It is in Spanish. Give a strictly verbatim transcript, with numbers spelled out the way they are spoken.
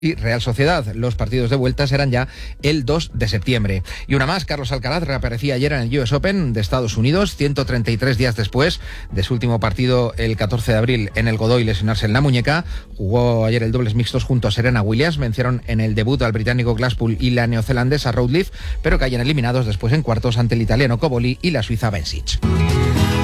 y Real Sociedad. Los partidos de vuelta serán ya el dos de septiembre. Y una más, Carlos Alcaraz reaparecía ayer en el U S Open de Estados Unidos, ciento treinta y tres días después de su último partido el catorce de abril en el Godoy lesionarse en la muñeca. Jugó ayer el dobles mixtos junto a Serena Williams, vencieron en el debut al británico Glasspool y la neozelandesa Routledge, pero caían eliminados después en cuartos ante el italiano Cobolli y la suiza Bencic.